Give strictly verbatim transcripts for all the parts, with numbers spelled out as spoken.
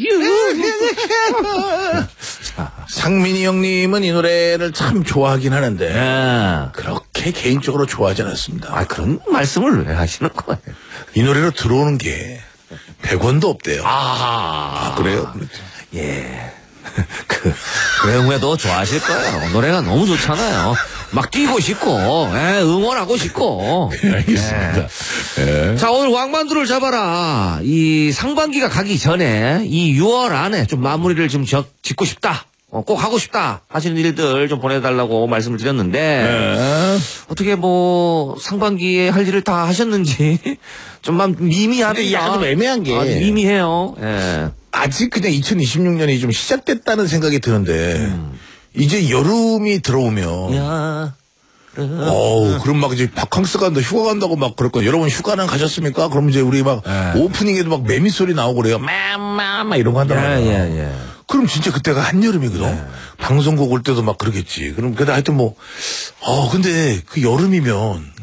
상민이 형님은 이 노래를 참 좋아하긴 하는데 네. 그렇게 개인적으로 좋아하지 않았습니다. 아, 그런 말씀을 왜 하시는 거예요? 이 노래로 들어오는 게 백 원도 없대요. 아, 아 그래요? 예. 그, 그래도 좋아하실 거예요. 노래가 너무 좋잖아요. 막 뛰고 싶고, 예, 응원하고 싶고. 알겠습니다. 예. 자, 오늘 왕만두를 잡아라. 이 상반기가 가기 전에 이 유월 안에 좀 마무리를 좀 적, 짓고 싶다. 어, 꼭 하고 싶다 하시는 일들 좀 보내달라고 말씀을 드렸는데 네. 어떻게 뭐 상반기에 할 일을 다 하셨는지 좀만 미미합니다. 근데 약간 좀 애매한 게 아, 미미해요. 예. 아직 그냥 이천이십육 년이 좀 시작됐다는 생각이 드는데 음. 이제 여름이 들어오면 야. 어우, 그럼 막 이제 바캉스 간다, 휴가 간다고 막 그럴 거예요. 여러분 휴가는 가셨습니까? 그럼 이제 우리 막 예. 오프닝에도 막 매미 소리 나오고 그래요. 마마마 이런 거 한단 예, 말이에요. 예, 예. 그럼 진짜 그때가 한여름이거든. 네. 방송국 올 때도 막 그러겠지. 그럼 그래도 하여튼 뭐, 어, 근데 그 여름이면,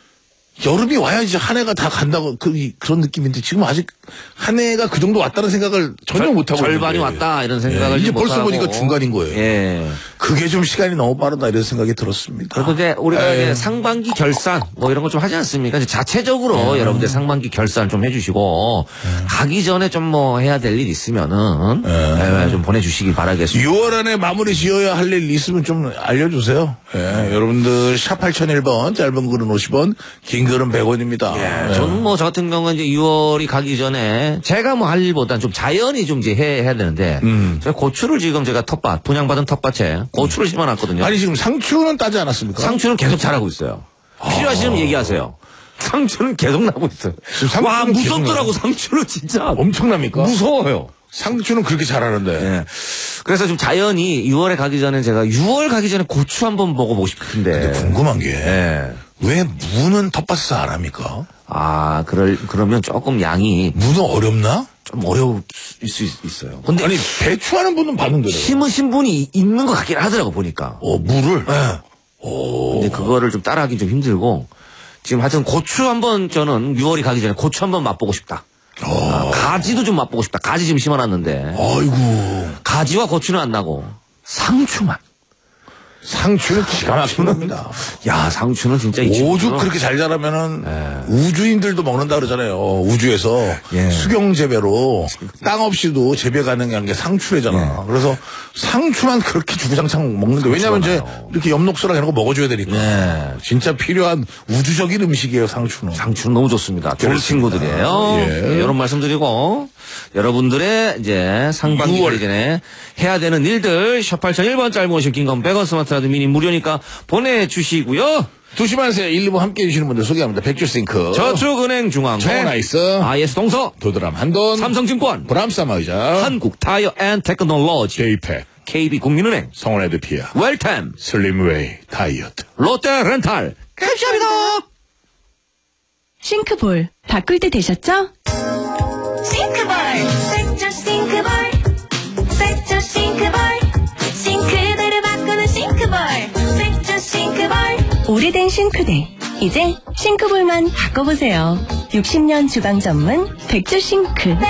여름이 와야지 한 해가 다 간다고, 그, 이- 그런 느낌인데 지금 아직 한 해가 그 정도 왔다는 생각을 전혀 절- 못하고 절반이 있는데. 왔다 이런 생각을 예, 이제 좀 벌써 못하고. 보니까 중간인 거예요. 예. 그게 좀 시간이 너무 빠르다 이런 생각이 들었습니다. 그리고 이제 우리가 예. 이제 상반기 결산 뭐 이런 거 좀 하지 않습니까? 이제 자체적으로 예. 여러분들 상반기 결산 좀 해주시고 가기 전에 좀 뭐 해야 될 일 있으면은 예, 좀 보내주시기 바라겠습니다. 유월 안에 마무리 지어야 할 일 있으면 좀 알려주세요. 예, 여러분들 샵 팔공공일 번 짧은 글은 오십 원 긴 글은 백 원입니다. 예, 저는 뭐 저 같은 경우는 이제 유월이 가기 전에 제가 뭐 할 일보다는 좀 자연히 좀 이제 해, 해야 되는데 음. 제가 고추를 지금 제가 텃밭 분양받은 텃밭에 고추를 심어놨거든요. 아니 지금 상추는 따지 않았습니까? 상추는 계속 자라고 있어요. 필요하시면 얘기하세요. 상추는 계속 나고 있어요. 상추는 와 계속 무섭더라고 나요? 상추는 진짜 엄청납니까? 무서워요. 상추는 그렇게 잘하는데. 예. 그래서 좀 자연히 유월에 가기 전에 제가 유월 가기 전에 고추 한번 먹어보고 싶은데. 근데 궁금한 게 왜 예. 무는 텃밭에서 안 합니까? 아, 그럴, 그러면 조금 양이 무는 어렵나? 좀 어려울 수 있, 있어요. 근데 아니 배추하는 분은 봤는데. 심으신 분이 있는 것 같긴 하더라고, 보니까. 어 무를. 예. 근데 그거를 좀 따라하기 좀 힘들고. 지금 하여튼 고추 한번 저는 유월이 가기 전에 고추 한번 맛보고 싶다. 아, 가지도 좀 맛보고 싶다. 가지 지금 심어놨는데. 아이고. 가지와 고추는 안 나고 상추만. 상추는 기가 막힙니다. 야, 상추는 진짜 이 오죽 친구는 그렇게 잘 자라면은 우주인들도 먹는다 그러잖아요. 우주에서 예. 수경 재배로 땅 없이도 재배 가능한 게 상추래잖아. 그래서 상추만 그렇게 주구장창 먹는데 왜냐면 이제 이렇게 엽록소랑 이런 거 먹어줘야 되니까. 예. 진짜 필요한 우주적인 음식이에요, 상추는. 상추는 너무 좋습니다. 좋은 그렇습니다. 친구들이에요. 예. 네, 이런 말씀 드리고 여러분들의 이제 상반기 유월. 가기 전에 해야 되는 일들 샵 팔공공일 번 짧은 오십 긴건 백 원 스마트 라디오 미니 무료니까 보내주시고요. 조심하세요. 일, 이 부 함께 해주시는 분들 소개합니다. 백주싱크. 저축은행 중앙회 정원아이스. 아이에스 동서 도드람 한돈. 삼성증권 브람사마의자. 한국 타이어 앤 테크놀로지 데이팩. 케이비국민은행 성원에드피아. 웰템 슬림웨이 다이어트. 롯데 렌탈 감사합니다. 싱크볼 바꿀 때 되셨죠? 싱크볼 백조 싱크볼 백조 싱크볼 싱크대를 바꾸는 싱크볼 백조 싱크볼 오래된 싱크대 이제 싱크볼만 바꿔보세요. 육십 년 주방 전문 백조 싱크.